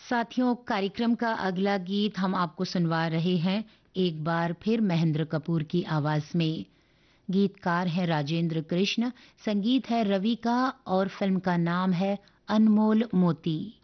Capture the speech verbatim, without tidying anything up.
साथियों, कार्यक्रम का अगला गीत हम आपको सुनवा रहे हैं एक बार फिर महेंद्र कपूर की आवाज में। गीतकार है राजेंद्र कृष्ण, संगीत है रवि का और फिल्म का नाम है अनमोल मोती।